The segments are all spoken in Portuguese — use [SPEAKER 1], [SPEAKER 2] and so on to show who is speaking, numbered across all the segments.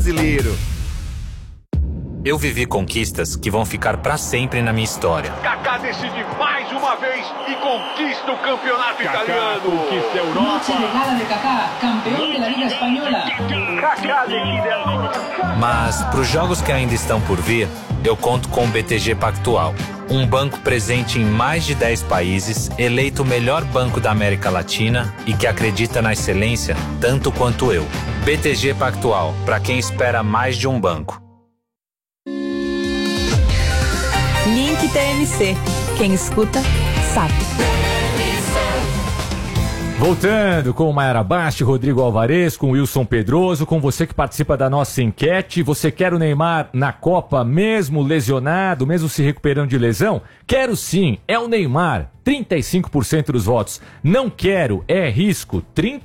[SPEAKER 1] brasileiro. Eu vivi conquistas que vão ficar pra sempre na minha história.
[SPEAKER 2] Kaká decide mais uma vez e conquista o campeonato italiano.
[SPEAKER 3] Conquista a Europa.
[SPEAKER 4] Noche de gala de Kaká, campeão da Liga Espanhola.
[SPEAKER 2] Kaká decide agora.
[SPEAKER 1] Mas pros jogos que ainda estão por vir, eu conto com o BTG Pactual. Um banco presente em mais de 10 países, eleito o melhor banco da América Latina e que acredita na excelência tanto quanto eu. BTG Pactual, para quem espera mais de um banco.
[SPEAKER 5] Link TMC. Quem escuta, sabe.
[SPEAKER 6] Voltando com o Mayara Basti, Rodrigo Alvarez, com Wilson Pedroso, com você que participa da nossa enquete. Você quer o Neymar na Copa, mesmo lesionado, mesmo se recuperando de lesão? Quero sim, é o Neymar, 35% dos votos. Não quero, é risco,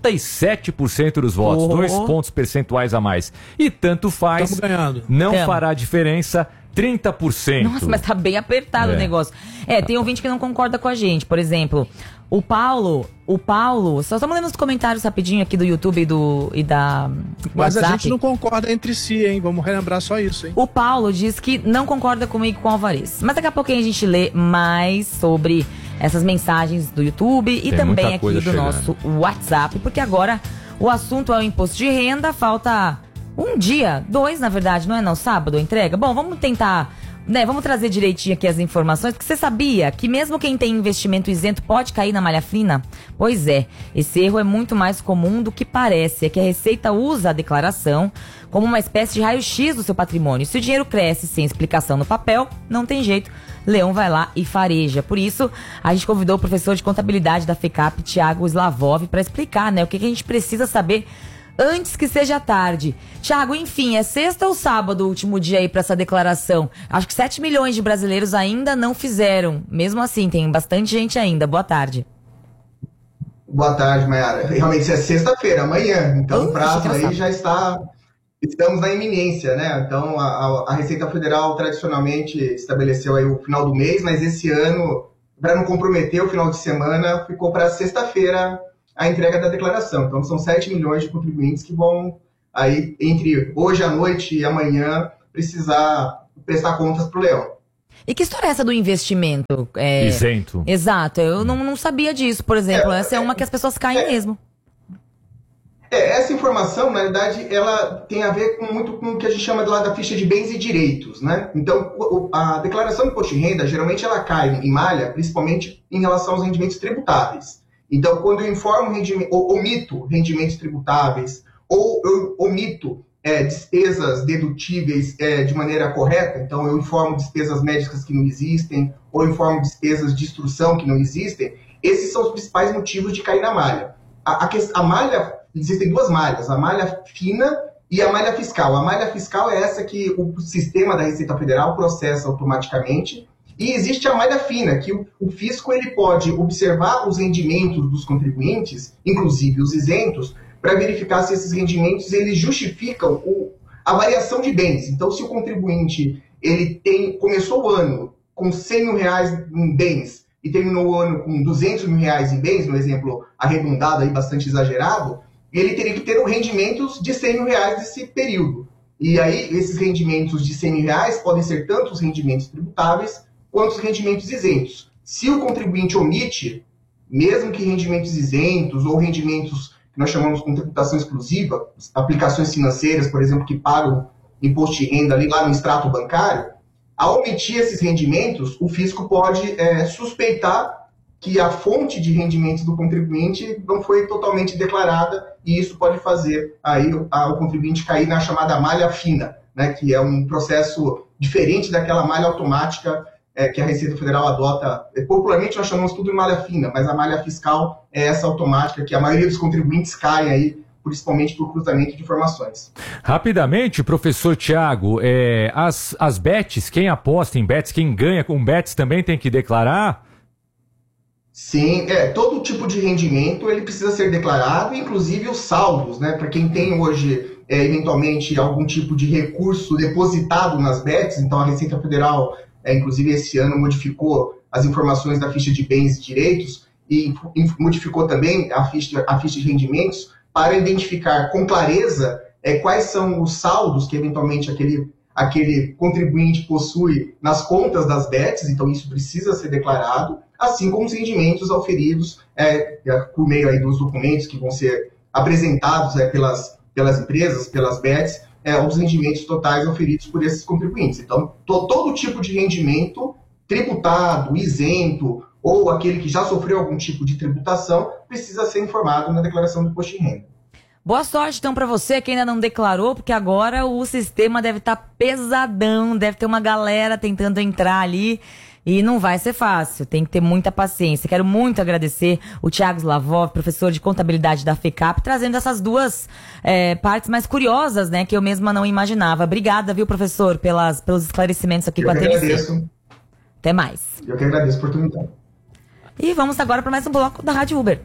[SPEAKER 6] 37% dos votos, 2 pontos percentuais a mais. E tanto faz,
[SPEAKER 7] estamos ganhando.
[SPEAKER 6] Não fará diferença, 30%.
[SPEAKER 5] Nossa, mas tá bem apertado o negócio. Tem ouvinte que não concorda com a gente. Por exemplo, o Paulo, só estamos lendo os comentários rapidinho aqui do YouTube e da
[SPEAKER 7] Mas
[SPEAKER 5] WhatsApp.
[SPEAKER 7] a gente não concorda entre si, hein? Vamos relembrar só isso, hein?
[SPEAKER 5] O Paulo diz que não concorda comigo com o Alvarez. Mas daqui a pouquinho a gente lê mais sobre essas mensagens do YouTube e também aqui do nosso WhatsApp, porque agora o assunto é o imposto de renda, falta um dia, 2 na verdade, não é não? Sábado a entrega? Bom, vamos tentar, vamos trazer direitinho aqui as informações, porque você sabia que mesmo quem tem investimento isento pode cair na malha fina? Pois é, esse erro é muito mais comum do que parece, é que a Receita usa a declaração como uma espécie de raio-x do seu patrimônio. Se o dinheiro cresce sem explicação no papel, não tem jeito, Leão vai lá e fareja. Por isso, a gente convidou o professor de contabilidade da FECAP, Thiago Slavov, para explicar, o que a gente precisa saber antes que seja tarde. Thiago, enfim, é sexta ou sábado o último dia aí para essa declaração? Acho que 7 milhões de brasileiros ainda não fizeram. Mesmo assim, tem bastante gente ainda. Boa tarde.
[SPEAKER 8] Boa tarde, Mayara. Realmente é sexta-feira, amanhã. Então o prazo aí já está... Estamos na iminência, né? Então a Receita Federal tradicionalmente estabeleceu aí o final do mês, mas esse ano, para não comprometer o final de semana, ficou para sexta-feira a entrega da declaração. Então são 7 milhões de contribuintes que vão aí, entre hoje à noite e amanhã, precisar prestar contas para o Leão.
[SPEAKER 5] E que história é essa do investimento?
[SPEAKER 6] Isento.
[SPEAKER 5] Exato, eu não sabia disso, por exemplo. Essa é uma que as pessoas caem mesmo.
[SPEAKER 8] Essa informação, na verdade, ela tem a ver muito com o que a gente chama lá da ficha de bens e direitos, né? Então, a declaração de imposto de renda, geralmente ela cai em malha, principalmente em relação aos rendimentos tributáveis. Então, quando eu informo ou omito rendimentos tributáveis, ou eu omito despesas dedutíveis de maneira correta, então eu informo despesas médicas que não existem, ou informo despesas de instrução que não existem, esses são os principais motivos de cair na malha. A malha, existem 2 malhas, a malha fina e a malha fiscal. A malha fiscal é essa que o sistema da Receita Federal processa automaticamente. E existe a malha fina, que o fisco ele pode observar os rendimentos dos contribuintes, inclusive os isentos, para verificar se esses rendimentos eles justificam a variação de bens. Então, se o contribuinte ele começou o ano com 100 mil reais em bens e terminou o ano com 200 mil reais em bens, no exemplo arredondado, aí, bastante exagerado, ele teria que ter rendimentos de 100 mil reais nesse período. E aí, esses rendimentos de 100 mil reais podem ser tanto os rendimentos tributáveis quanto os rendimentos isentos. Se o contribuinte omite, mesmo que rendimentos isentos ou rendimentos que nós chamamos de tributação exclusiva, aplicações financeiras, por exemplo, que pagam imposto de renda ali lá no extrato bancário, ao omitir esses rendimentos, o fisco pode suspeitar que a fonte de rendimentos do contribuinte não foi totalmente declarada e isso pode fazer aí o contribuinte cair na chamada malha fina, né, que é um processo diferente daquela malha automática que a Receita Federal adota. Popularmente nós chamamos tudo de malha fina, mas a malha fiscal é essa automática que a maioria dos contribuintes cai aí, principalmente por cruzamento de informações.
[SPEAKER 6] Rapidamente, professor Thiago, as bets, quem aposta em bets, quem ganha com bets também tem que declarar?
[SPEAKER 8] Sim, todo tipo de rendimento ele precisa ser declarado, inclusive os saldos, né? Para quem tem hoje, eventualmente, algum tipo de recurso depositado nas bets, então a Receita Federal, inclusive esse ano, modificou as informações da ficha de bens e direitos e modificou também a ficha de rendimentos para identificar com clareza quais são os saldos que eventualmente aquele contribuinte possui nas contas das bets, então isso precisa ser declarado, assim como os rendimentos auferidos por meio aí dos documentos que vão ser apresentados pelas empresas, pelas bets, os rendimentos totais auferidos por esses contribuintes. Então, todo tipo de rendimento tributado, isento, ou aquele que já sofreu algum tipo de tributação, precisa ser informado na declaração do imposto de renda.
[SPEAKER 5] Boa sorte, então, para você que ainda não declarou, porque agora o sistema deve estar pesadão, deve ter uma galera tentando entrar ali e não vai ser fácil, tem que ter muita paciência. Quero muito agradecer o Thiago Slavov, professor de contabilidade da FECAP, trazendo essas duas partes mais curiosas, né, que eu mesma não imaginava. Obrigada, viu, professor, pelos esclarecimentos aqui com a TMC.
[SPEAKER 8] Eu que agradeço.
[SPEAKER 5] Até mais.
[SPEAKER 8] Eu que agradeço a oportunidade.
[SPEAKER 5] E vamos agora para mais um bloco da Rádio Uber.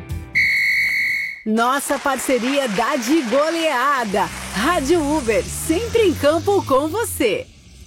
[SPEAKER 3] Nossa parceria dá de goleada. Rádio Uber, sempre em campo com você.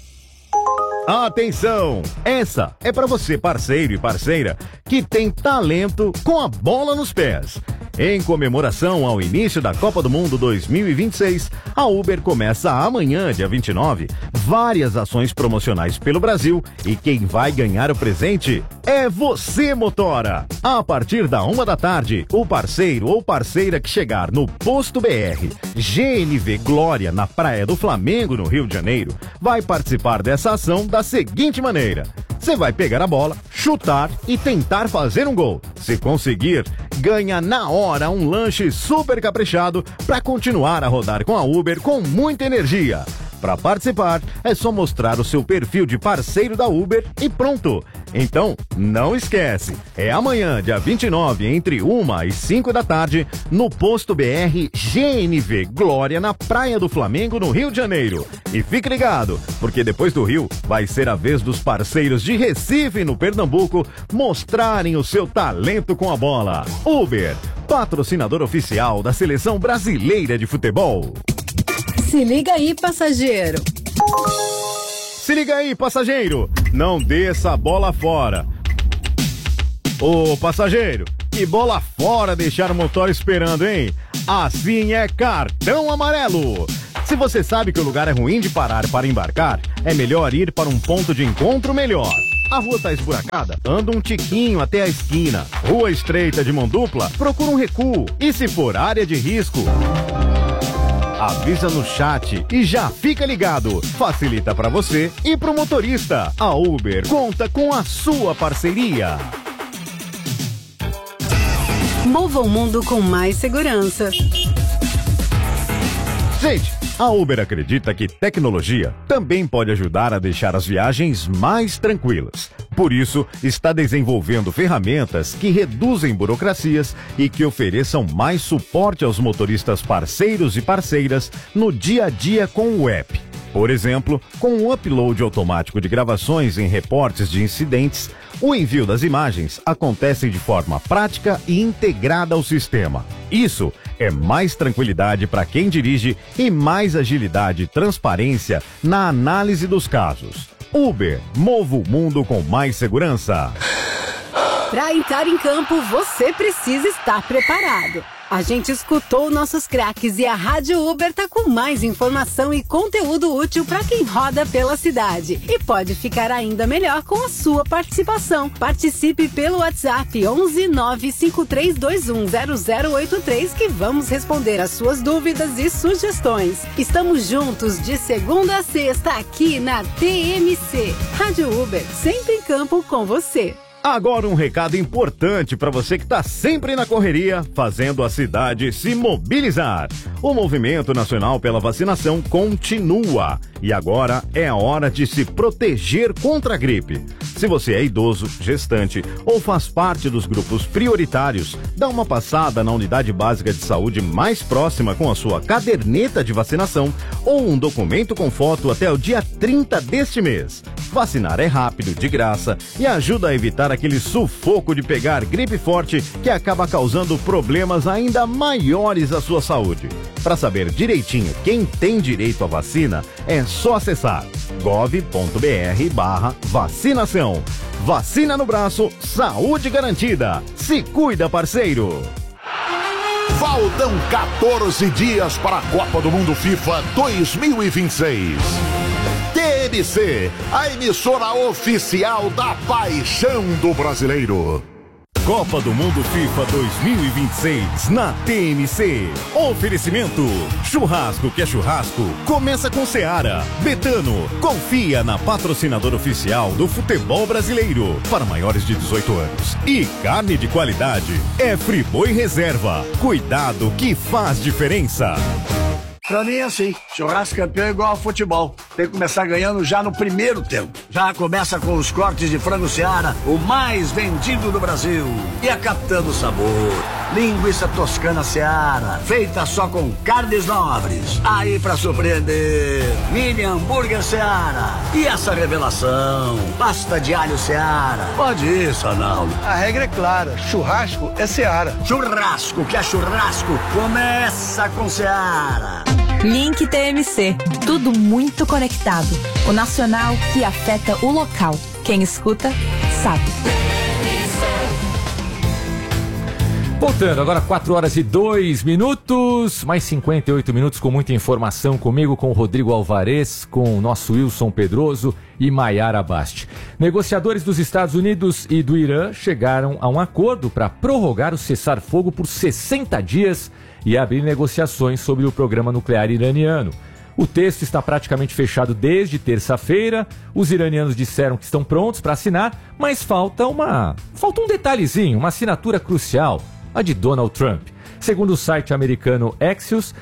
[SPEAKER 9] Atenção! Essa é para você, parceiro e parceira, que tem talento com a bola nos pés. Em comemoração ao início da Copa do Mundo 2026, a Uber começa amanhã, dia 29, várias ações promocionais pelo Brasil e quem vai ganhar o presente é você, motora! A partir da 1 da tarde, o parceiro ou parceira que chegar no Posto BR GNV Glória, na Praia do Flamengo, no Rio de Janeiro, vai participar dessa ação da seguinte maneira: você vai pegar a bola, chutar e tentar fazer um gol. Se conseguir, ganha na hora um lanche super caprichado para continuar a rodar com a Uber com muita energia. Para participar, é só mostrar o seu perfil de parceiro da Uber e pronto. Então, não esquece, é amanhã, dia 29, entre 1 e 5 da tarde, no Posto BR GNV Glória, na Praia do Flamengo, no Rio de Janeiro. E fique ligado, porque depois do Rio, vai ser a vez dos parceiros de Recife, no Pernambuco, mostrarem o seu talento com a bola. Uber, patrocinador oficial da Seleção Brasileira de Futebol.
[SPEAKER 3] Se liga aí, passageiro.
[SPEAKER 9] Se liga aí, passageiro. Não desça a bola fora. Ô, passageiro, que bola fora deixar o motor esperando, hein? Assim é cartão amarelo. Se você sabe que o lugar é ruim de parar para embarcar, é melhor ir para um ponto de encontro melhor. A rua tá esburacada? Anda um tiquinho até a esquina. Rua estreita de mão dupla? Procura um recuo. E se for área de risco, avisa no chat e já fica ligado. Facilita para você e pro motorista. A Uber conta com a sua parceria.
[SPEAKER 3] Mova o mundo com mais segurança.
[SPEAKER 9] Gente, a Uber acredita que tecnologia também pode ajudar a deixar as viagens mais tranquilas. Por isso, está desenvolvendo ferramentas que reduzem burocracias e que ofereçam mais suporte aos motoristas parceiros e parceiras no dia a dia com o app. Por exemplo, com o upload automático de gravações em reportes de incidentes, o envio das imagens acontece de forma prática e integrada ao sistema. Isso é mais tranquilidade para quem dirige e mais agilidade e transparência na análise dos casos. Uber, mova o mundo com mais segurança.
[SPEAKER 3] Para entrar em campo, você precisa estar preparado. A gente escutou nossos craques e a Rádio Uber tá com mais informação e conteúdo útil para quem roda pela cidade. E pode ficar ainda melhor com a sua participação. Participe pelo WhatsApp 11 95321 0083 que vamos responder as suas dúvidas e sugestões. Estamos juntos de segunda a sexta aqui na TMC. Rádio Uber, sempre em campo com você.
[SPEAKER 9] Agora um recado importante para você que está sempre na correria, fazendo a cidade se mobilizar. O movimento nacional pela vacinação continua e agora é a hora de se proteger contra a gripe. Se você é idoso, gestante ou faz parte dos grupos prioritários, dá uma passada na unidade básica de saúde mais próxima com a sua caderneta de vacinação ou um documento com foto até o dia 30 deste mês. Vacinar é rápido, de graça e ajuda a evitar aquele sufoco de pegar gripe forte que acaba causando problemas ainda maiores à sua saúde. Para saber direitinho quem tem direito à vacina, é só acessar gov.br/vacinação. Vacina no braço, saúde garantida. Se cuida, parceiro!
[SPEAKER 10] Faltam 14 dias para a Copa do Mundo FIFA 2026. TMC, a emissora oficial da paixão do brasileiro.
[SPEAKER 9] Copa do Mundo FIFA 2026 na TMC. Oferecimento: churrasco que é churrasco, começa com Seara. Betano, confia na patrocinadora oficial do futebol brasileiro para maiores de 18 anos. E carne de qualidade é Friboi Reserva. Cuidado que faz diferença.
[SPEAKER 11] Pra mim é assim, churrasco campeão é igual ao futebol. Tem que começar ganhando já no primeiro tempo. Já começa com os cortes de frango Seara, o mais vendido do Brasil. E a capitã do sabor, linguiça toscana Seara, feita só com carnes nobres. Aí pra surpreender, mini hambúrguer Seara. E essa revelação, pasta de alho Seara. Pode ir, Sanaldo.
[SPEAKER 7] A regra é clara, churrasco é Seara.
[SPEAKER 11] Churrasco que é churrasco, começa com Seara.
[SPEAKER 12] Link TMC, tudo muito conectado. O nacional que afeta o local. Quem escuta, sabe.
[SPEAKER 6] Voltando, agora 4 horas e 2 minutos, mais 58 minutos com muita informação comigo, com o Rodrigo Alvarez, com o nosso Wilson Pedroso e Maiara Basti. Negociadores dos Estados Unidos e do Irã chegaram a um acordo para prorrogar o cessar-fogo por 60 dias e abrir negociações sobre o programa nuclear iraniano. O texto está praticamente fechado desde terça-feira. Os iranianos disseram que estão prontos para assinar, mas falta um detalhezinho, uma assinatura crucial, a de Donald Trump. Segundo o site americano Axios,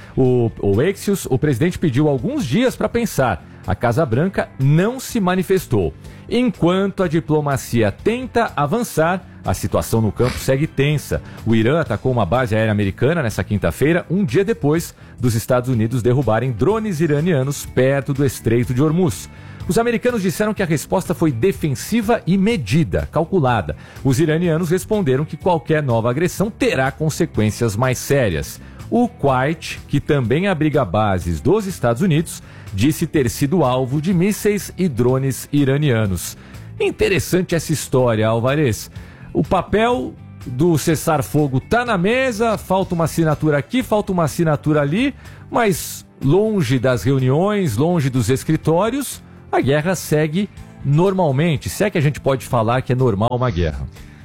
[SPEAKER 6] o presidente pediu alguns dias para pensar. A Casa Branca não se manifestou. Enquanto a diplomacia tenta avançar, a situação no campo segue tensa. O Irã atacou uma base aérea americana nesta quinta-feira, um dia depois dos Estados Unidos derrubarem drones iranianos perto do Estreito de Hormuz. Os americanos disseram que a resposta foi defensiva e medida, calculada. Os iranianos responderam que qualquer nova agressão terá consequências mais sérias. O Kuwait, que também abriga bases dos Estados Unidos, disse ter sido alvo de mísseis e drones iranianos. Interessante essa história, Alvarez. O papel do cessar-fogo está na mesa, falta uma assinatura aqui, falta uma assinatura ali, mas longe das reuniões, longe dos escritórios, a guerra segue normalmente. Se é que a gente pode falar que é normal uma guerra.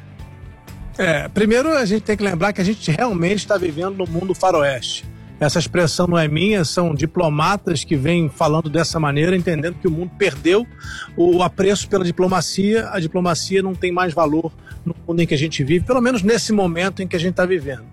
[SPEAKER 7] Primeiro a gente tem que lembrar que a gente realmente está vivendo no mundo faroeste. Essa expressão não é minha, são diplomatas que vêm falando dessa maneira, entendendo que o mundo perdeu o apreço pela diplomacia. A diplomacia não tem mais valor no mundo em que a gente vive, pelo menos nesse momento em que a gente está vivendo.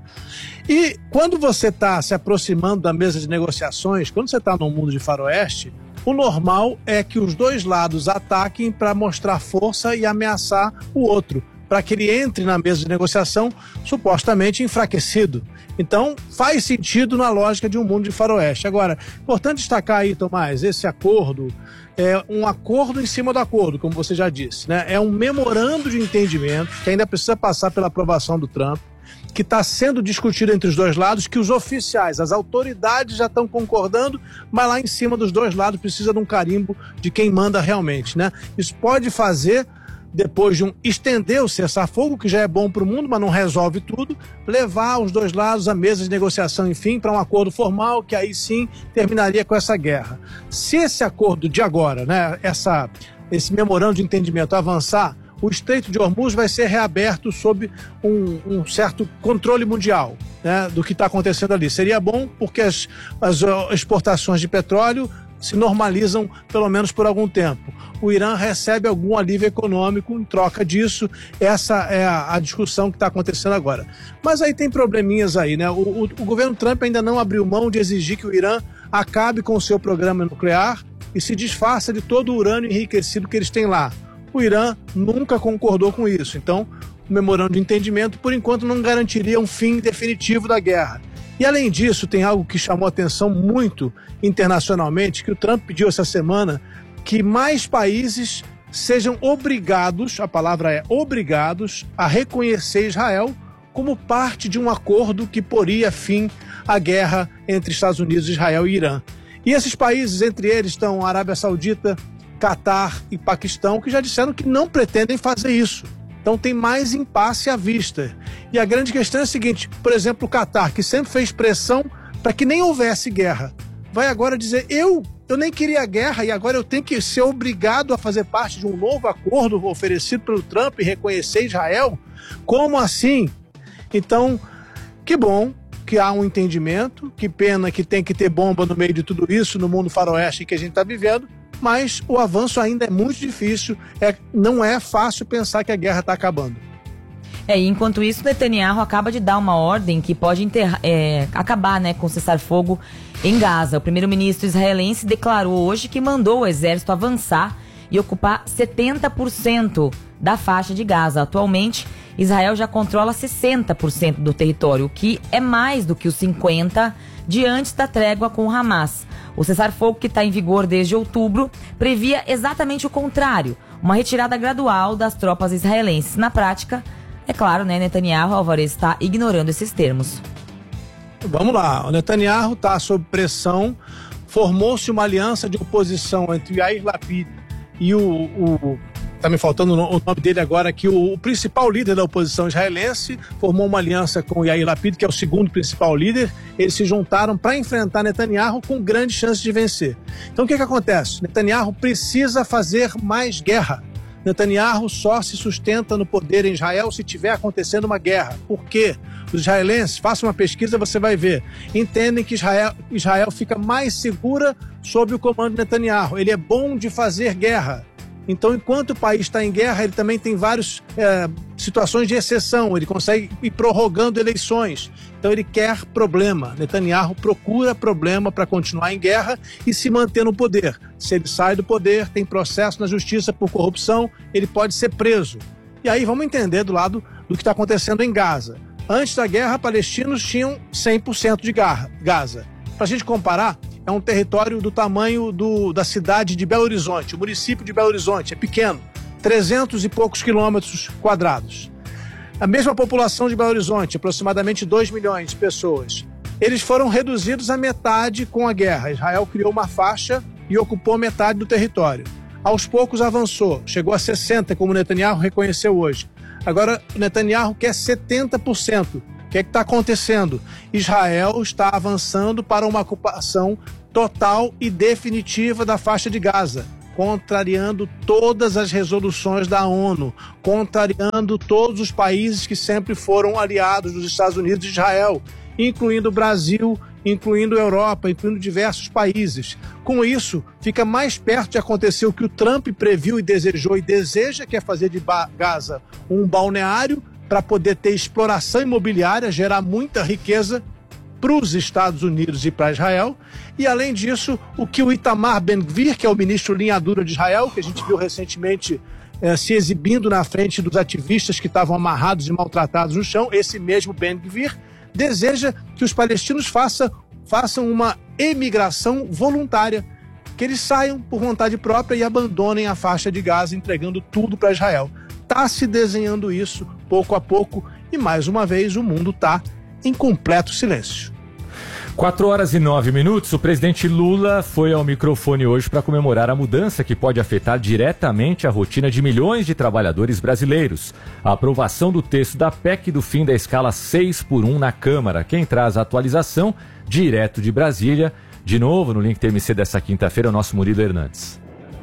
[SPEAKER 7] E quando você está se aproximando da mesa de negociações, quando você está no mundo de faroeste, o normal é que os dois lados ataquem para mostrar força e ameaçar o outro, para que ele entre na mesa de negociação supostamente enfraquecido. Então, faz sentido na lógica de um mundo de faroeste. Agora, importante destacar aí, Tomás, esse acordo é um acordo em cima do acordo, como você já disse, né? É um memorando de entendimento que ainda precisa passar pela aprovação do Trump, que está sendo discutido entre os dois lados, que os oficiais, as autoridades já estão concordando, mas lá em cima dos dois lados precisa de um carimbo de quem manda realmente, né? Isso pode fazer, depois de estender o cessar-fogo, que já é bom para o mundo, mas não resolve tudo, levar os dois lados à mesa de negociação, enfim, para um acordo formal, que aí sim terminaria com essa guerra. Se esse acordo de agora, né, esse memorando de entendimento avançar, o Estreito de Hormuz vai ser reaberto sob um certo controle mundial, né, do que está acontecendo ali. Seria bom porque as exportações de petróleo se normalizam pelo menos por algum tempo. O Irã recebe algum alívio econômico em troca disso. Essa é a discussão que está acontecendo agora. Mas aí tem probleminhas aí, né? O governo Trump ainda não abriu mão de exigir que o Irã acabe com o seu programa nuclear e se desfaça de todo o urânio enriquecido que eles têm lá. O Irã nunca concordou com isso. Então, o memorando de entendimento, por enquanto, não garantiria um fim definitivo da guerra. E além disso, tem algo que chamou atenção muito internacionalmente, que o Trump pediu essa semana, que mais países sejam obrigados, a palavra é obrigados, a reconhecer Israel como parte de um acordo que poria fim à guerra entre Estados Unidos, Israel e Irã. E esses países, entre eles, estão a Arábia Saudita, Catar e Paquistão, que já disseram que não pretendem fazer isso. Então tem mais impasse à vista. E a grande questão é a seguinte, por exemplo, o Catar, que sempre fez pressão para que nem houvesse guerra, vai agora dizer, eu nem queria guerra e agora eu tenho que ser obrigado a fazer parte de um novo acordo oferecido pelo Trump e reconhecer Israel? Como assim? Então, que bom que há um entendimento, que pena que tem que ter bomba no meio de tudo isso, no mundo faroeste que a gente está vivendo, mas o avanço ainda é muito difícil, não é fácil pensar que a guerra está acabando.
[SPEAKER 5] E enquanto isso, Netanyahu acaba de dar uma ordem que pode acabar com o cessar-fogo em Gaza. O primeiro-ministro israelense declarou hoje que mandou o exército avançar e ocupar 70% da faixa de Gaza. Atualmente, Israel já controla 60% do território, o que é mais do que os 50% de antes da trégua com o Hamas. O cessar-fogo, que está em vigor desde outubro, previa exatamente o contrário, uma retirada gradual das tropas israelenses. Na prática, é claro, Netanyahu, Alvarez, está ignorando esses termos.
[SPEAKER 7] Vamos lá, o Netanyahu está sob pressão, formou-se uma aliança de oposição entre Yair Lapid e tá me faltando o nome dele agora aqui, o principal líder da oposição israelense, formou uma aliança com o Yair Lapid, que é o segundo principal líder. Eles se juntaram para enfrentar Netanyahu com grande chance de vencer. Então o que acontece? Netanyahu precisa fazer mais guerra. Netanyahu só se sustenta no poder em Israel se tiver acontecendo uma guerra. Por quê? Os israelenses, faça uma pesquisa, você vai ver, entendem que Israel fica mais segura sob o comando de Netanyahu. Ele é bom de fazer guerra. Então, enquanto o país está em guerra, ele também tem várias situações de exceção. Ele consegue ir prorrogando eleições. Então, ele quer problema. Netanyahu procura problema para continuar em guerra e se manter no poder. Se ele sai do poder, tem processo na justiça por corrupção, ele pode ser preso. E aí, vamos entender do lado do que está acontecendo em Gaza. Antes da guerra, palestinos tinham 100% de Gaza. Para a gente comparar, é um território do tamanho da cidade de Belo Horizonte. O município de Belo Horizonte é pequeno, 300 e poucos quilômetros quadrados. A mesma população de Belo Horizonte, aproximadamente 2 milhões de pessoas. Eles foram reduzidos à metade com a guerra. Israel criou uma faixa e ocupou metade do território. Aos poucos avançou, chegou a 60%, como Netanyahu reconheceu hoje. Agora, Netanyahu quer 70%. O que está acontecendo? Israel está avançando para uma ocupação total e definitiva da faixa de Gaza, contrariando todas as resoluções da ONU, contrariando todos os países que sempre foram aliados dos Estados Unidos e Israel, incluindo o Brasil, incluindo a Europa, incluindo diversos países. Com isso, fica mais perto de acontecer o que o Trump previu e desejou e deseja, que é fazer de Gaza um balneário para poder ter exploração imobiliária, gerar muita riqueza para os Estados Unidos e para Israel. E, além disso, o que o Itamar Ben-Gvir, que é o ministro linha dura de Israel, que a gente viu recentemente se exibindo na frente dos ativistas que estavam amarrados e maltratados no chão, esse mesmo Ben-Gvir deseja que os palestinos façam uma emigração voluntária, que eles saiam por vontade própria e abandonem a faixa de Gaza, entregando tudo para Israel. Está se desenhando isso pouco a pouco e, mais uma vez, o mundo está em completo silêncio.
[SPEAKER 6] 4h09, o presidente Lula foi ao microfone hoje para comemorar a mudança que pode afetar diretamente a rotina de milhões de trabalhadores brasileiros. A aprovação do texto da PEC do fim da escala 6x1 na Câmara. Quem traz a atualização, direto de Brasília, de novo no Link TMC dessa quinta-feira, é o nosso Murilo Hernandes.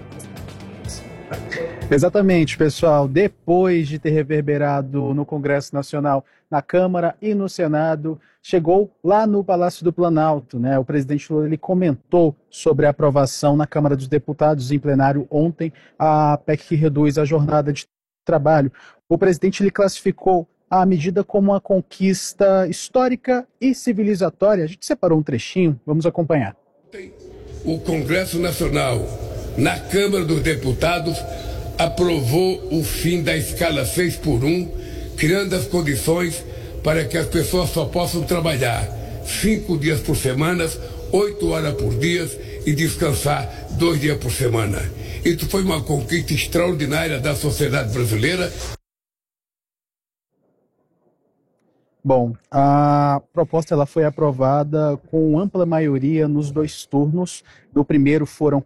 [SPEAKER 13] Exatamente, pessoal. Depois de ter reverberado no Congresso Nacional, na Câmara e no Senado, chegou lá no Palácio do Planalto, né? O presidente Lula ele comentou sobre a aprovação na Câmara dos Deputados em plenário ontem, a PEC que reduz a jornada de trabalho. O presidente ele classificou a medida como uma conquista histórica e civilizatória. A gente separou um trechinho, vamos acompanhar.
[SPEAKER 14] O Congresso Nacional, na Câmara dos Deputados, aprovou o fim da escala 6x1, criando as condições para que as pessoas só possam trabalhar 5 dias por semana, 8 horas por dia e descansar 2 dias por semana. Isso foi uma conquista extraordinária da sociedade brasileira.
[SPEAKER 13] Bom, a proposta ela foi aprovada com ampla maioria nos 2 turnos. No primeiro foram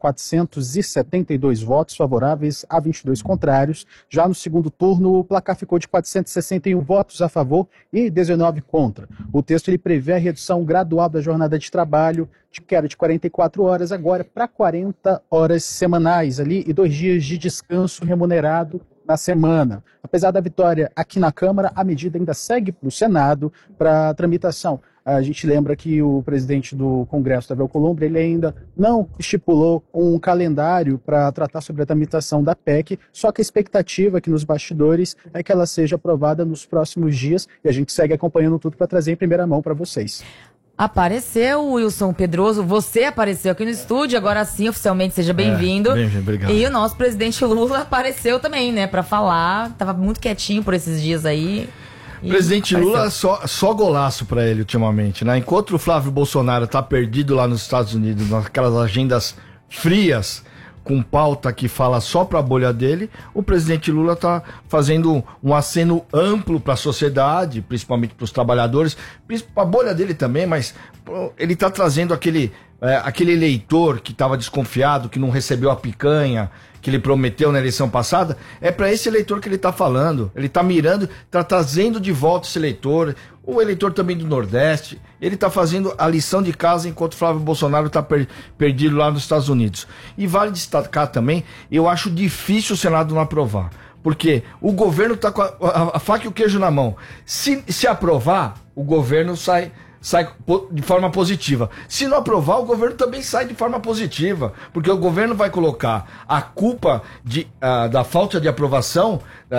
[SPEAKER 13] 472 votos favoráveis a 22 contrários. Já no segundo turno, o placar ficou de 461 votos a favor e 19 contra. O texto ele prevê a redução gradual da jornada de trabalho, que era de 44 horas, agora para 40 horas semanais ali, e 2 dias de descanso remunerado na semana. Apesar da vitória aqui na Câmara, a medida ainda segue para o Senado para tramitação. A gente lembra que o presidente do Congresso, Davi Alcolumbre, ele ainda não estipulou um calendário para tratar sobre a tramitação da PEC, só que a expectativa aqui nos bastidores é que ela seja aprovada nos próximos dias e a gente segue acompanhando tudo para trazer em primeira mão para vocês.
[SPEAKER 5] Apareceu, Wilson Pedroso, você apareceu aqui no estúdio, agora sim, oficialmente, seja bem-vindo.
[SPEAKER 15] Obrigado.
[SPEAKER 5] E o nosso presidente Lula apareceu também, né, pra falar, tava muito quietinho por esses dias aí.
[SPEAKER 15] Presidente Lula, só golaço pra ele ultimamente, né? Enquanto o Flávio Bolsonaro tá perdido lá nos Estados Unidos, naquelas agendas frias, com pauta que fala só para a bolha dele, o presidente Lula está fazendo um aceno amplo para a sociedade, principalmente para os trabalhadores, para a bolha dele também, mas ele está trazendo aquele eleitor que estava desconfiado, que não recebeu a picanha que ele prometeu na eleição passada, é para esse eleitor que ele está falando. Ele está mirando, está trazendo de volta esse eleitor, o eleitor também do Nordeste. Ele está fazendo a lição de casa enquanto Flávio Bolsonaro está perdido lá nos Estados Unidos. E vale destacar também, eu acho difícil o Senado não aprovar, porque o governo está com a faca e o queijo na mão. Se aprovar, o governo sai de forma positiva. Se não aprovar, o governo também sai de forma positiva, porque o governo vai colocar a culpa da falta de aprovação,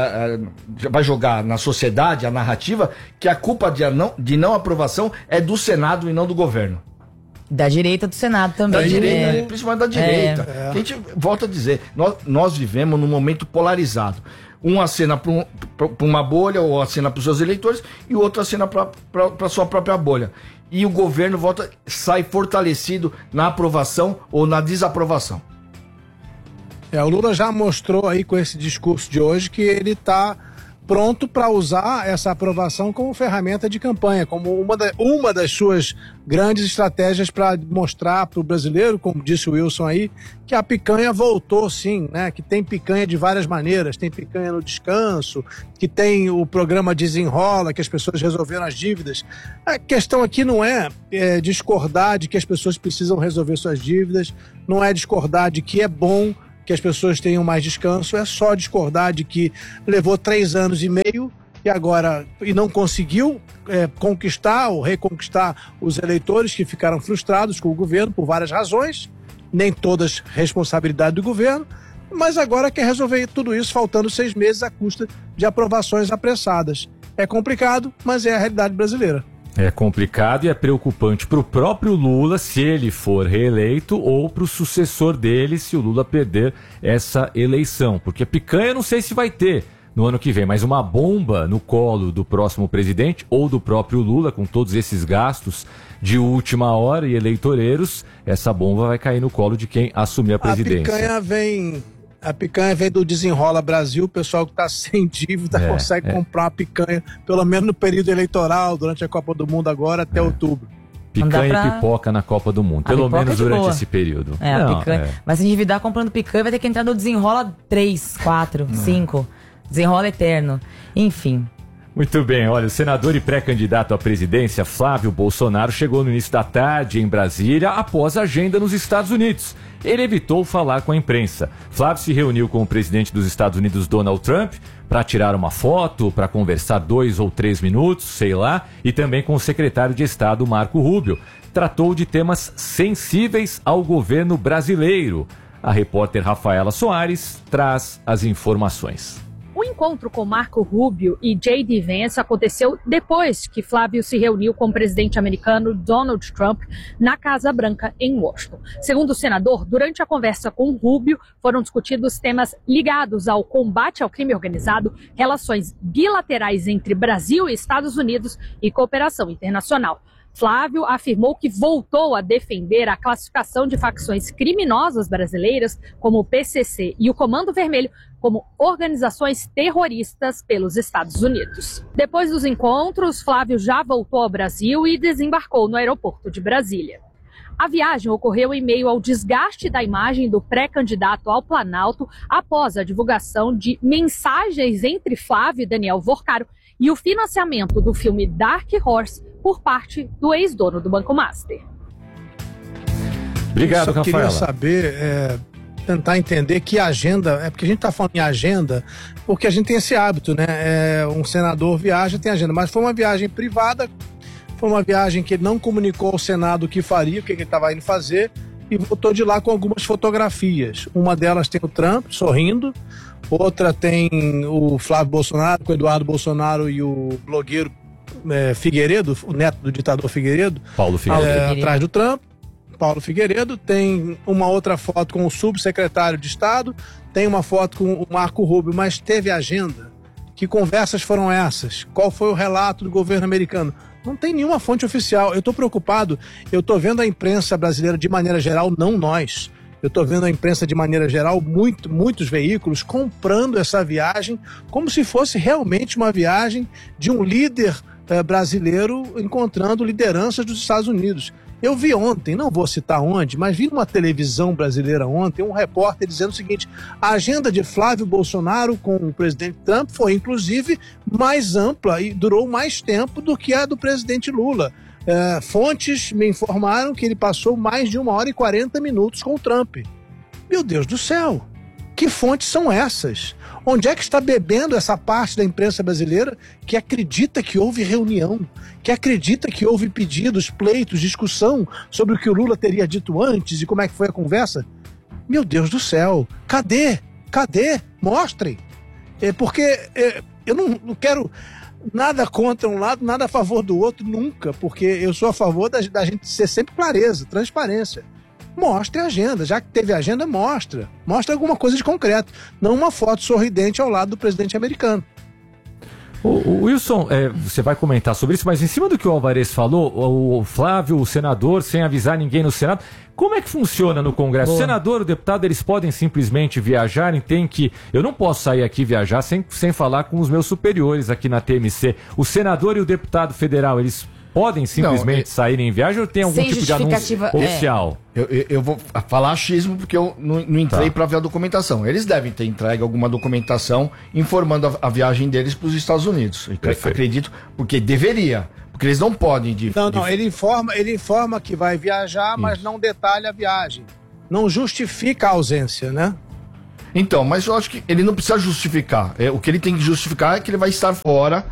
[SPEAKER 15] vai jogar na sociedade a narrativa que a culpa de não aprovação é do Senado e não do governo.
[SPEAKER 5] Da direita do Senado também.
[SPEAKER 15] Da direita, principalmente da direita. A gente volta a dizer, nós vivemos num momento polarizado. Um acena para uma bolha ou acena para os seus eleitores e o outro acena para a sua própria bolha. E o governo sai fortalecido na aprovação ou na desaprovação.
[SPEAKER 7] O Lula já mostrou aí com esse discurso de hoje que ele está pronto para usar essa aprovação como ferramenta de campanha, como uma das suas grandes estratégias para mostrar para o brasileiro, como disse o Wilson aí, que a picanha voltou sim, né? Que tem picanha de várias maneiras, tem picanha no descanso, que tem o programa Desenrola, que as pessoas resolveram as dívidas. A questão aqui não é discordar de que as pessoas precisam resolver suas dívidas, não é discordar de que é bom que as pessoas tenham mais descanso, é só discordar de que levou 3 anos e meio e não conseguiu conquistar ou reconquistar os eleitores que ficaram frustrados com o governo por várias razões, nem todas responsabilidade do governo, mas agora quer resolver tudo isso faltando 6 meses à custa de aprovações apressadas. É complicado, mas é a realidade brasileira.
[SPEAKER 6] É complicado e é preocupante para o próprio Lula se ele for reeleito ou para o sucessor dele se o Lula perder essa eleição. Porque picanha não sei se vai ter no ano que vem, mas uma bomba no colo do próximo presidente ou do próprio Lula, com todos esses gastos de última hora e eleitoreiros, essa bomba vai cair no colo de quem assumir a presidência.
[SPEAKER 7] A picanha vem do Desenrola Brasil, o pessoal que está sem dívida consegue comprar a picanha, pelo menos no período eleitoral, durante a Copa do Mundo agora, até outubro.
[SPEAKER 6] Picanha e pipoca na Copa do Mundo, pelo menos durante esse período.
[SPEAKER 5] A picanha. Vai se endividar comprando picanha, vai ter que entrar no Desenrola 3, 4, 5. Desenrola eterno. Enfim.
[SPEAKER 6] Muito bem, olha, o senador e pré-candidato à presidência Flávio Bolsonaro chegou no início da tarde em Brasília após a agenda nos Estados Unidos. Ele evitou falar com a imprensa. Flávio se reuniu com o presidente dos Estados Unidos, Donald Trump, para tirar uma foto, para conversar 2 ou 3 minutos, sei lá, e também com o secretário de Estado, Marco Rubio. Tratou de temas sensíveis ao governo brasileiro. A repórter Rafaela Soares traz as informações.
[SPEAKER 16] O encontro com Marco Rubio e J.D. Vance aconteceu depois que Flávio se reuniu com o presidente americano Donald Trump na Casa Branca, em Washington. Segundo o senador, durante a conversa com Rubio, foram discutidos temas ligados ao combate ao crime organizado, relações bilaterais entre Brasil e Estados Unidos e cooperação internacional. Flávio afirmou que voltou a defender a classificação de facções criminosas brasileiras, como o PCC e o Comando Vermelho, como organizações terroristas pelos Estados Unidos. Depois dos encontros, Flávio já voltou ao Brasil e desembarcou no aeroporto de Brasília. A viagem ocorreu em meio ao desgaste da imagem do pré-candidato ao Planalto após a divulgação de mensagens entre Flávio e Daniel Vorcaro e o financiamento do filme Dark Horse por parte do ex-dono do Banco Master.
[SPEAKER 6] Obrigado,
[SPEAKER 7] Rafaela. Eu
[SPEAKER 6] Rafaela.
[SPEAKER 7] queria saber, tentar entender que agenda, porque a gente está falando em agenda, porque a gente tem esse hábito, né? Um senador viaja, tem agenda, mas foi uma viagem privada, foi uma viagem que ele não comunicou ao Senado o que faria, o que ele estava indo fazer, e voltou de lá com algumas fotografias. Uma delas tem o Trump sorrindo, outra tem o Flávio Bolsonaro, com o Eduardo Bolsonaro e o blogueiro Figueiredo, o neto do ditador Figueiredo,
[SPEAKER 6] Paulo Figueiredo.
[SPEAKER 7] atrás do Trump. Paulo Figueiredo, tem uma outra foto com o subsecretário de Estado, tem uma foto com o Marco Rubio, mas teve agenda? Que conversas foram essas? Qual foi o relato do governo americano? Não tem nenhuma fonte oficial. Eu estou preocupado, eu estou vendo a imprensa brasileira de maneira geral, não nós. Eu estou vendo a imprensa de maneira geral, muitos veículos comprando essa viagem como se fosse realmente uma viagem de um líder brasileiro encontrando lideranças dos Estados Unidos. Eu vi ontem, não vou citar onde, mas vi numa televisão brasileira ontem um repórter dizendo o seguinte: a agenda de Flávio Bolsonaro com o presidente Trump foi inclusive mais ampla e durou mais tempo do que a do presidente Lula. Fontes me informaram que ele passou mais de 1h40 com o Trump. Meu Deus do céu! Que fontes são essas? Onde é que está bebendo essa parte da imprensa brasileira que acredita que houve reunião, que acredita que houve pedidos, pleitos, discussão sobre o que o Lula teria dito antes e como é que foi a conversa? Meu Deus do céu! Cadê? Cadê? Mostrem! Porque eu não quero nada contra um lado, nada a favor do outro, nunca, porque eu sou a favor da gente ser sempre clareza, transparência. Mostre a agenda, já que teve agenda, mostra alguma coisa de concreto, não uma foto sorridente ao lado do presidente americano.
[SPEAKER 6] O Wilson, você vai comentar sobre isso, mas em cima do que o Alvarez falou, o Flávio, o senador, sem avisar ninguém no Senado, como é que funciona no Congresso? Boa. O senador, o deputado, eles podem simplesmente viajar, eu não posso sair aqui e viajar sem falar com os meus superiores aqui na TMC. O senador e o deputado federal, eles podem simplesmente sair em viagem ou tem algum tipo de anúncio oficial?
[SPEAKER 15] Eu vou falar achismo porque eu não entrei para ver a documentação. Eles devem ter entregue alguma documentação informando a viagem deles para os Estados Unidos. Acredito, porque deveria. Porque eles não podem...
[SPEAKER 7] Ele informa que vai viajar, mas não detalha a viagem. Não justifica a ausência, né?
[SPEAKER 15] Então, mas eu acho que ele não precisa justificar. O que ele tem que justificar é que ele vai estar fora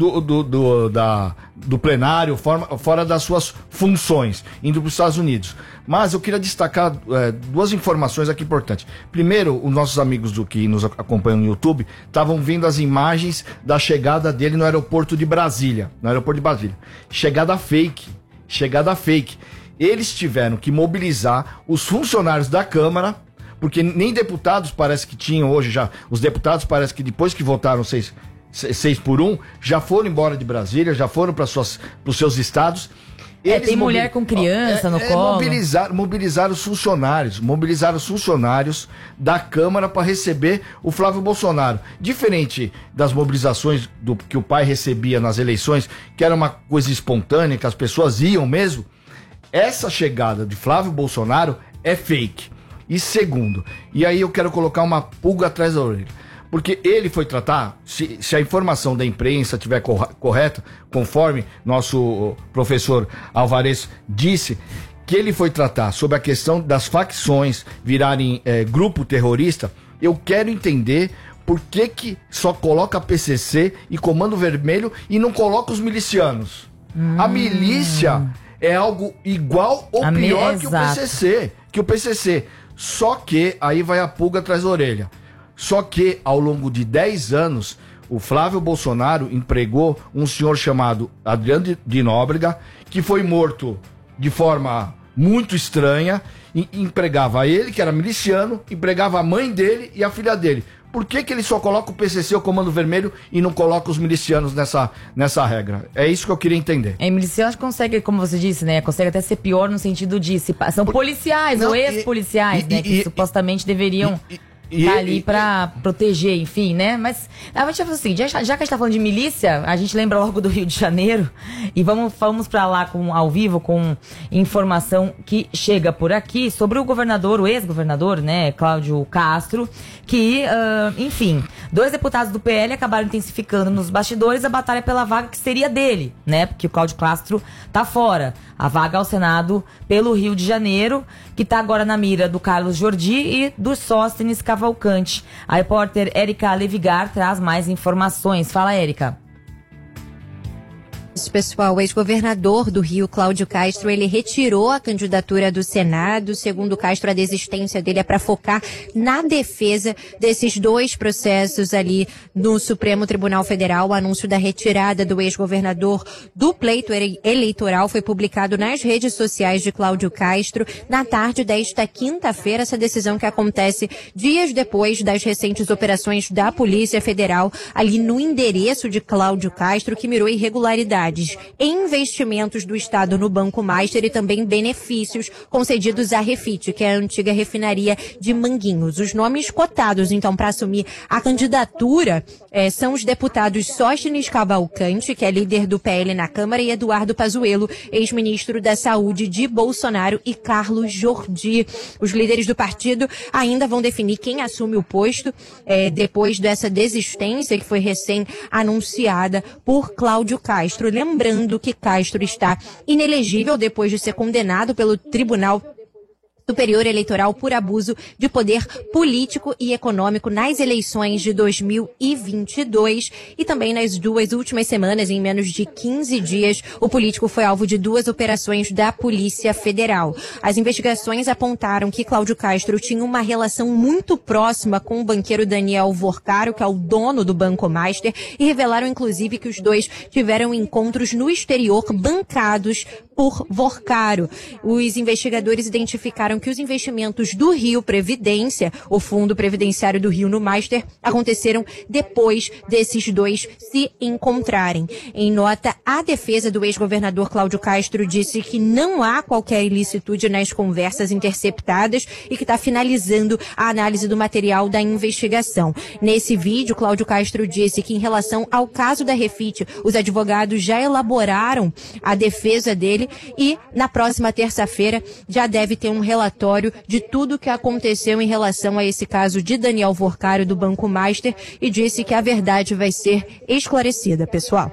[SPEAKER 15] do plenário, fora das suas funções, indo para os Estados Unidos. Mas eu queria destacar duas informações aqui importantes. Primeiro, os nossos amigos que nos acompanham no YouTube estavam vendo as imagens da chegada dele no aeroporto de Brasília. Chegada fake. Eles tiveram que mobilizar os funcionários da Câmara, porque nem deputados parece que tinham hoje já. Os deputados parece que depois que votaram 6-1, já foram embora de Brasília, já foram para os seus estados.
[SPEAKER 5] Tem mulher com criança no colo.
[SPEAKER 15] Mobilizar os funcionários da Câmara para receber o Flávio Bolsonaro. Diferente das mobilizações que o pai recebia nas eleições, que era uma coisa espontânea, que as pessoas iam mesmo, essa chegada de Flávio Bolsonaro é fake. E segundo, e aí eu quero colocar uma pulga atrás da orelha, porque ele foi tratar, se a informação da imprensa estiver correta, conforme nosso professor Alvarez disse, que ele foi tratar sobre a questão das facções virarem grupo terrorista, eu quero entender por que só coloca PCC e Comando Vermelho e não coloca os milicianos. A milícia é algo igual ou pior que o PCC. Só que, aí vai a pulga atrás da orelha, só que ao longo de 10 anos, o Flávio Bolsonaro empregou um senhor chamado Adriano de Nóbrega, que foi morto de forma muito estranha, empregava ele, que era miliciano, empregava a mãe dele e a filha dele. Por que ele só coloca o PCC, o Comando Vermelho, e não coloca os milicianos nessa regra? É isso que eu queria entender.
[SPEAKER 5] Milicianos consegue, como você disse, né? Consegue até ser pior no sentido de... São policiais ou ex-policiais, né? Que supostamente deveriam... tá ali pra proteger, enfim, né? Mas a gente vai fazer o seguinte, já que a gente tá falando de milícia, a gente lembra logo do Rio de Janeiro e vamos pra lá ao vivo com informação que chega por aqui sobre o governador, o ex-governador, né, Cláudio Castro, que, enfim, 2 deputados do PL acabaram intensificando nos bastidores a batalha pela vaga que seria dele, né? Porque o Cláudio Castro tá fora. A vaga ao Senado pelo Rio de Janeiro, que está agora na mira do Carlos Jordi e do Sóstenes Cavalcante. A repórter Érica Levigar traz mais informações. Fala, Érica.
[SPEAKER 17] Pessoal, o ex-governador do Rio, Cláudio Castro, ele retirou a candidatura do Senado. Segundo Castro, a desistência dele é para focar na defesa desses 2 processos ali no Supremo Tribunal Federal. O anúncio da retirada do ex-governador do pleito eleitoral foi publicado nas redes sociais de Cláudio Castro na tarde desta quinta-feira. Essa decisão que acontece dias depois das recentes operações da Polícia Federal ali no endereço de Cláudio Castro, que mirou irregularidades em investimentos do Estado no Banco Master e também benefícios concedidos à Refit, que é a antiga refinaria de Manguinhos. Os nomes cotados, então, para assumir a candidatura são os deputados Sóstenes Cavalcante, que é líder do PL na Câmara, e Eduardo Pazuello, ex-ministro da Saúde de Bolsonaro, e Carlos Jordi. Os líderes do partido ainda vão definir quem assume o posto depois dessa desistência que foi recém-anunciada por Cláudio Castro. Lembrando que Castro está inelegível depois de ser condenado pelo Tribunal Superior Eleitoral por abuso de poder político e econômico nas eleições de 2022 e também nas 2 últimas semanas, em menos de 15 dias, o político foi alvo de 2 operações da Polícia Federal. As investigações apontaram que Cláudio Castro tinha uma relação muito próxima com o banqueiro Daniel Vorcaro, que é o dono do Banco Master, e revelaram inclusive que os 2 tiveram encontros no exterior bancados por Vorcaro. Os investigadores identificaram que os investimentos do Rio Previdência, o Fundo Previdenciário do Rio no Master, aconteceram depois desses 2 se encontrarem. Em nota, a defesa do ex-governador Cláudio Castro disse que não há qualquer ilicitude nas conversas interceptadas e que está finalizando a análise do material da investigação. Nesse vídeo, Cláudio Castro disse que, em relação ao caso da Refit, os advogados já elaboraram a defesa dele e, na próxima terça-feira, já deve ter um relatório de tudo o que aconteceu em relação a esse caso de Daniel Vorcaro do Banco Master, e disse que a verdade vai ser esclarecida, pessoal.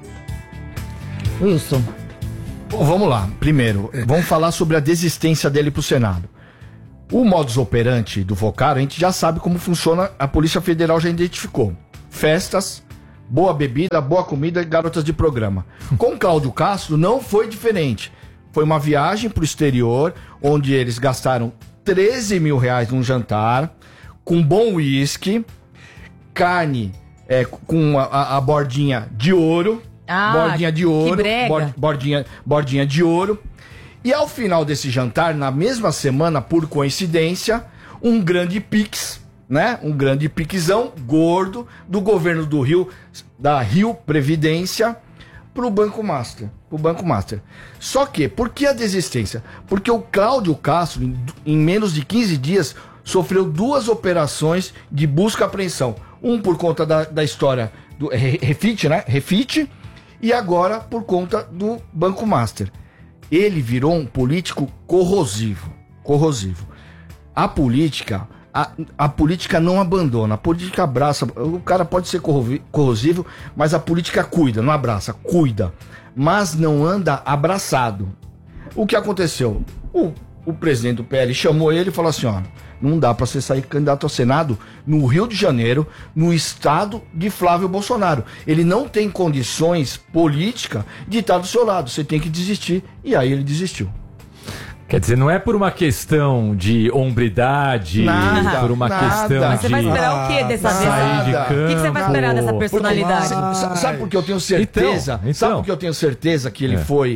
[SPEAKER 5] Wilson.
[SPEAKER 15] Bom, vamos lá. Primeiro, vamos falar sobre a desistência dele pro Senado. O modus operandi do Vorcaro, a gente já sabe como funciona, a Polícia Federal já identificou. Festas, boa bebida, boa comida e garotas de programa. Com Cláudio Castro não foi diferente. Foi uma viagem pro exterior, onde eles gastaram 13 mil reais num jantar, com bom uísque, carne com a bordinha de ouro, bordinha de ouro, bordinha de ouro. E ao final desse jantar, na mesma semana, por coincidência, um grande pix, né? Um grande piquezão gordo do governo do Rio, da Rio Previdência, pro Banco Master. Só que, por que a desistência? Porque o Cláudio Castro, em menos de 15 dias, sofreu 2 operações de busca e apreensão. Um por conta da história do Refit, né? Refit, e agora por conta do Banco Master. Ele virou um político corrosivo. A política não abandona, a política abraça. O cara pode ser corrosivo, mas a política cuida, não abraça, cuida. Mas não anda abraçado. O que aconteceu? O presidente do PL chamou ele e falou assim, ó, não dá pra você sair candidato ao Senado no Rio de Janeiro, no estado de Flávio Bolsonaro. Ele não tem condições políticas de estar do seu lado, você tem que desistir. E aí ele desistiu.
[SPEAKER 6] Quer dizer, não é por uma questão de hombridade, por uma questão
[SPEAKER 5] Mas você vai esperar o quê dessa
[SPEAKER 6] sair de campo?
[SPEAKER 5] O que você vai esperar dessa personalidade?
[SPEAKER 15] Sabe por que eu tenho certeza?
[SPEAKER 6] Então.
[SPEAKER 15] Sabe por que eu tenho certeza que ele foi,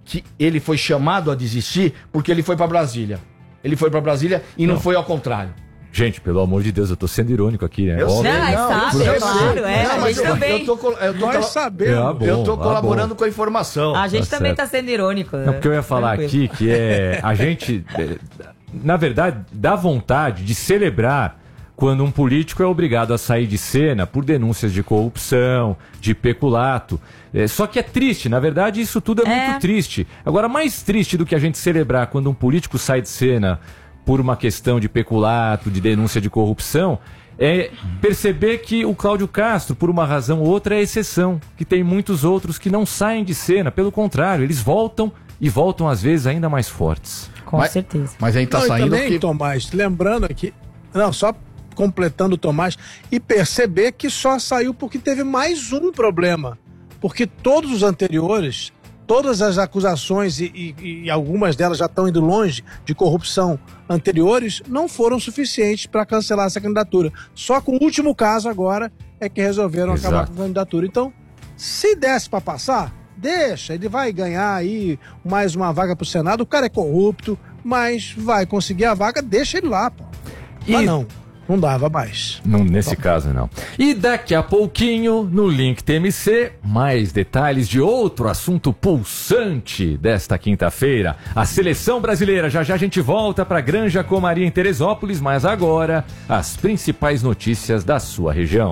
[SPEAKER 15] que ele foi chamado a desistir porque ele foi para Brasília. Ele foi para Brasília e não foi ao contrário.
[SPEAKER 6] Gente, pelo amor de Deus, eu tô sendo irônico aqui, né?
[SPEAKER 15] Eu sei,
[SPEAKER 5] claro, a gente também.
[SPEAKER 7] Nós sabemos.
[SPEAKER 15] Eu tô colaborando com a informação.
[SPEAKER 5] A gente também tá sendo irônico.
[SPEAKER 6] Não, porque eu ia falar aqui que a gente, na verdade, dá vontade de celebrar quando um político é obrigado a sair de cena por denúncias de corrupção, de peculato. Só que é triste, na verdade isso tudo é muito triste. Agora, mais triste do que a gente celebrar quando um político sai de cena por uma questão de peculato, de denúncia de corrupção, é perceber que o Cláudio Castro, por uma razão ou outra, é exceção, que tem muitos outros que não saem de cena, pelo contrário, eles voltam e voltam às vezes ainda mais fortes.
[SPEAKER 5] Com certeza.
[SPEAKER 15] Mas aí tá saindo
[SPEAKER 7] também,
[SPEAKER 15] que...
[SPEAKER 7] Tomás, lembrando aqui, só completando o Tomás, e perceber que só saiu porque teve mais um problema, porque todos os anteriores, todas as acusações e algumas delas já estão indo longe de corrupção anteriores, não foram suficientes para cancelar essa candidatura. Só com o último caso agora é que resolveram acabar com a candidatura. Então, se desse para passar, deixa, ele vai ganhar aí mais uma vaga para o Senado. O cara é corrupto, mas vai conseguir a vaga, deixa ele lá, pô. Mas não dava mais.
[SPEAKER 6] Não, nesse caso, não. E daqui a pouquinho, no Link TMC, mais detalhes de outro assunto pulsante desta quinta-feira. A seleção brasileira. Já já a gente volta para Granja Comaria em Teresópolis, mas agora, as principais notícias da sua região.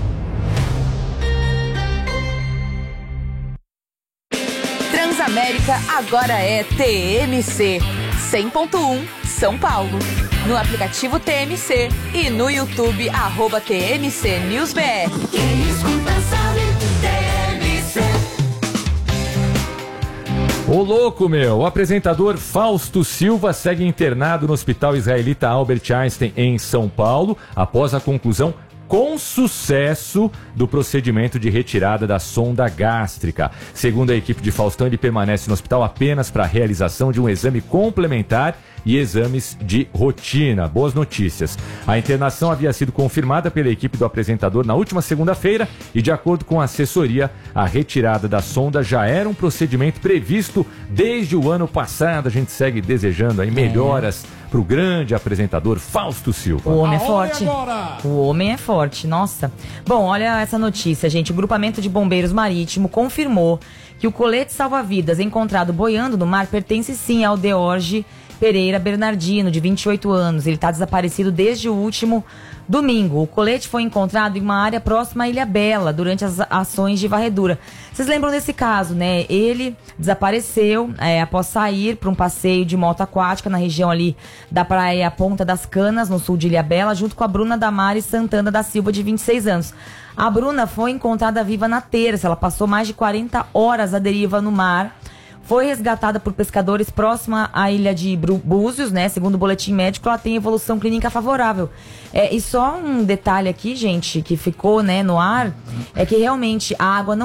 [SPEAKER 12] Transamérica agora é TMC 100.1 São Paulo. No aplicativo TMC e no YouTube, @TMC News BR. Quem escuta sabe, TMC.
[SPEAKER 6] Ô louco, meu! O apresentador Fausto Silva segue internado no Hospital Israelita Albert Einstein em São Paulo após a conclusão com sucesso do procedimento de retirada da sonda gástrica. Segundo a equipe de Faustão, ele permanece no hospital apenas para a realização de um exame complementar e exames de rotina. Boas notícias. A internação havia sido confirmada pela equipe do apresentador na última segunda-feira e, de acordo com a assessoria, a retirada da sonda já era um procedimento previsto desde o ano passado. A gente segue desejando aí melhoras para o grande apresentador Fausto Silva.
[SPEAKER 5] O homem é forte. O homem é forte, nossa. Bom, olha essa notícia, gente. O grupamento de bombeiros marítimo confirmou que o colete salva-vidas encontrado boiando no mar pertence sim ao Deorge Pereira Bernardino, de 28 anos. Ele está desaparecido desde o último domingo. O colete foi encontrado em uma área próxima à Ilha Bela durante as ações de varredura. Vocês lembram desse caso, né? Ele desapareceu após sair para um passeio de moto aquática na região ali da praia Ponta das Canas, no sul de Ilha Bela, junto com a Bruna Damares Santana da Silva, de 26 anos. A Bruna foi encontrada viva na terça. Ela passou mais de 40 horas à deriva no mar. Foi resgatada por pescadores próxima à ilha de Búzios, né? Segundo o boletim médico, ela tem evolução clínica favorável. E só um detalhe aqui, gente, que ficou, né, no ar, é que realmente a água não